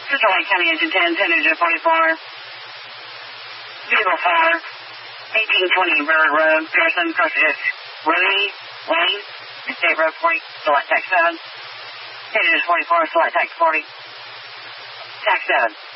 Central Lake County Engine 10, 10 Engine 44. Vehicle 4, 1820 Bird Road, Pearson, approaches Rudy Lane, State Road 40, select tax 7. 10 Engine 44, select tax 40. Tax 7.